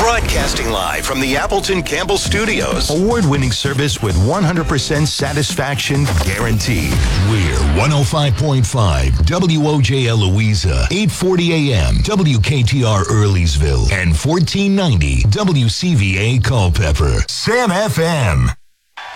Broadcasting live from the Appleton Campbell Studios. Award-winning service with 100% satisfaction guaranteed. We're 105.5 WOJL Louisa, 840 AM, WKTR Earleysville, and 1490 WCVA Culpeper. Sam FM.